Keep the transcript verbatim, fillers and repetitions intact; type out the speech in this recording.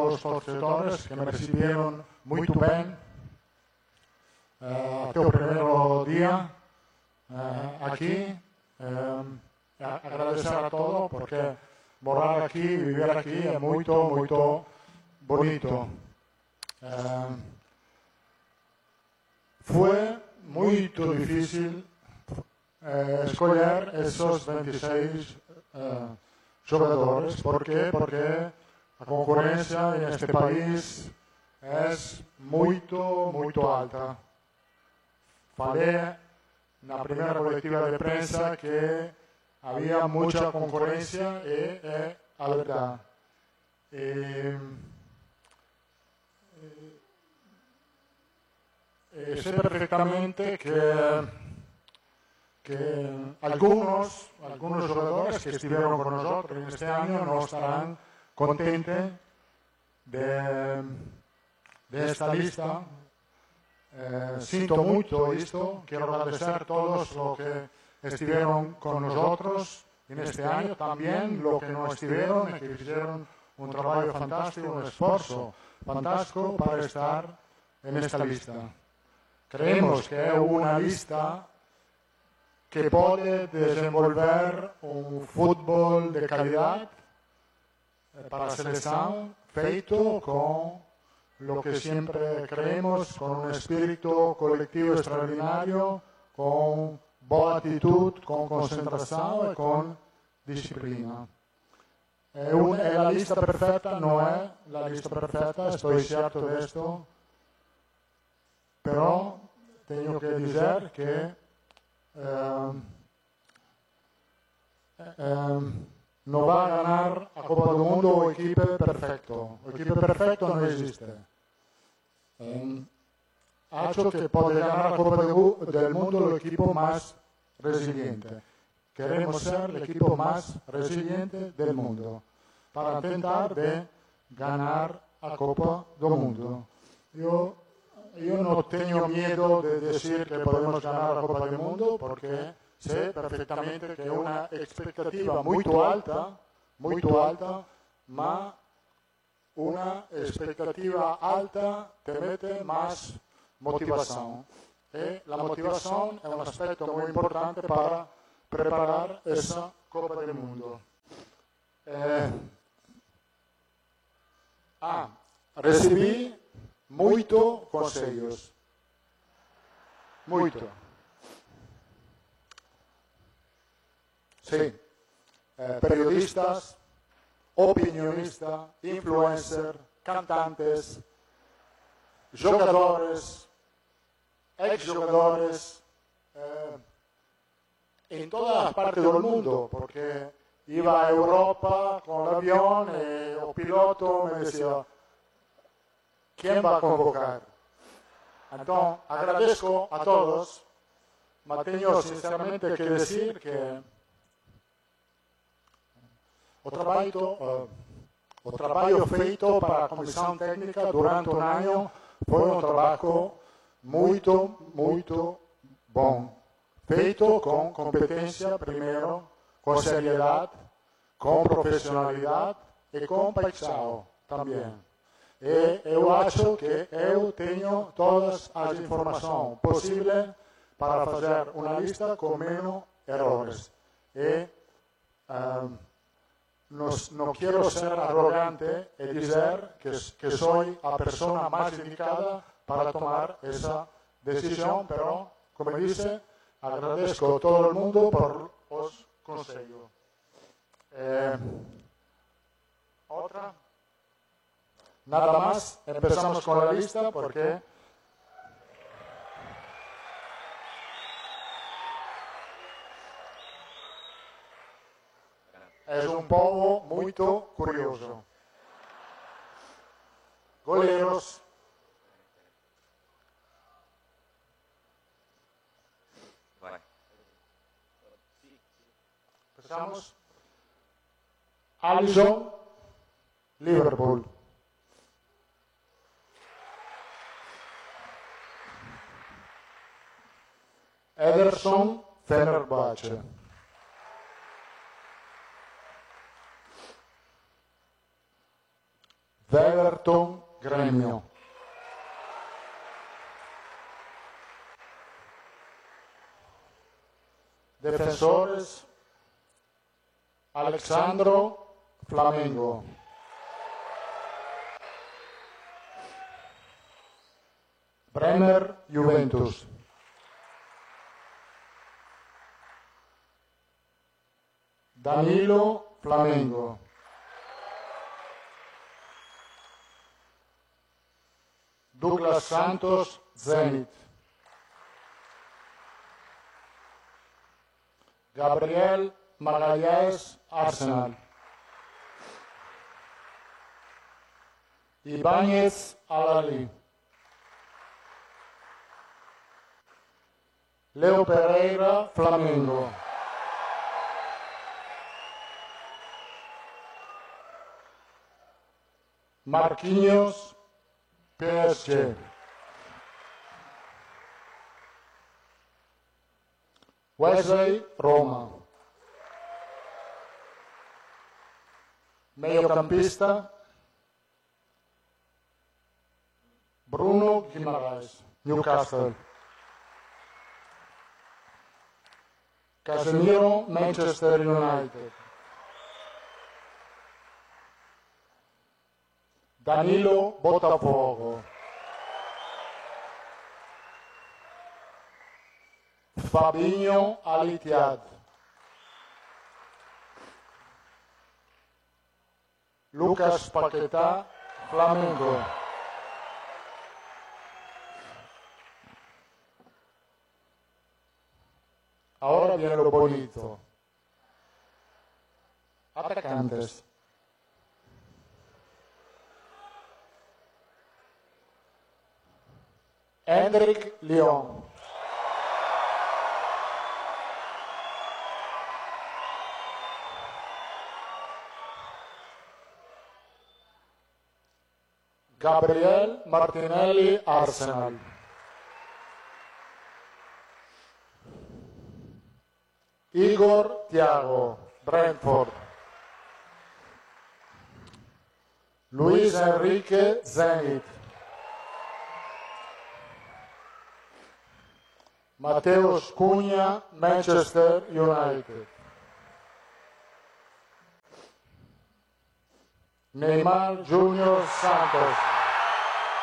os torcedores que me recibieron muito bem uh, até o primeiro dia uh, aqui. Um, agradecer a todo porque morar aqui, viver aqui é muito, muito bonito. Uh, foi muito difícil uh, escolher esses vinte e seis uh, jogadores. ¿Por quê? Porque a concorrência neste país é muito, muito alta. Falei na primeira coletiva de prensa que havia muita concorrência e é a verdade. E, e, e sei perfeitamente que, que algunos, algunos jogadores que estiveram con nosotros este año no estarán contentes de, de esta lista. Eh, sinto mucho esto, quiero agradecer a todos los que estuvieron con nosotros en este año, también los que no estuvieron y que hicieron un trabajo fantástico, un esfuerzo fantástico para estar en esta lista. Creemos que es una lista que puede desenvolver un fútbol de calidad para la selección, feito con lo que siempre creemos, con un espíritu colectivo extraordinario, con buena actitud, con concentración y con disciplina. Es la lista perfecta, no es la lista perfecta, estoy cierto de esto, pero tengo que decir que eh, eh, no va a ganar a Copa del Mundo o equipo perfecto. El equipo perfecto no existe. Eh, ha hecho que puede ganar la Copa del Mundo el equipo más resiliente. Queremos ser el equipo más resiliente del mundo para intentar de ganar la Copa del Mundo. Yo, yo no tengo miedo de decir que podemos ganar la Copa del Mundo porque sé perfectamente que es una expectativa muy alta, muy alta, ma una expectativa alta te mete más motivación. Y la motivación es un aspecto muy importante para preparar esa Copa del Mundo. Eh, ah, recibí muchos consejos. Muito. Sí. Eh, periodistas, opinionistas, influencers, cantantes, jogadores, exjugadores, eh, en todas las partes del mundo, porque iba a Europa con el avión y el piloto me decía, ¿quién va a convocar? Entonces, agradezco a todos, pero tengo sinceramente que decir que o trabalho, uh, o trabalho feito para a comissão técnica durante um ano foi um trabalho muito, muito bom. Feito com competência, primeiro, com seriedade, com profissionalidade e com paixão também. E eu acho que eu tenho todas as informações possíveis para fazer uma lista com menos erros. E uh, No, no quiero ser arrogante y decir que, que soy la persona más indicada para tomar esa decisión, pero, como dice, agradezco a todo el mundo por los consejos. Eh, ¿Otra? Nada más, empezamos con la lista porque es un poco muy curioso. Goleros. Empezamos. Alisson, Liverpool. Ederson, Fenerbahce. Vela Everton, Gremio. Defensores, Alexandro, Flamengo. Bremer, Juventus. Danilo, Flamengo. Douglas Santos, Zenit. Gabriel Magalhães, Arsenal. Ibáñez, Al-Ahly. Leo Pereira, Flamengo. Marquinhos, P S G. Wesley, Roma. Mediocampista, Bruno Guimaraes, Newcastle. Casemiro, Manchester United. Danilo, Botafogo. Fabinho, Al-Ittihad. Lucas Paquetá, Flamengo. Ahora viene lo bonito. Atacantes. Hendrik Lyon. Gabriel Martinelli, Arsenal. Igor Thiago, Brentford. Luis Enrique, Zenit. Mateus Cunha, Manchester United. Neymar Junior Santos.